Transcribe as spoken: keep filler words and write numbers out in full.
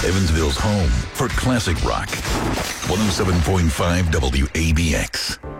Evansville's home for classic rock. one oh seven point five W A B X.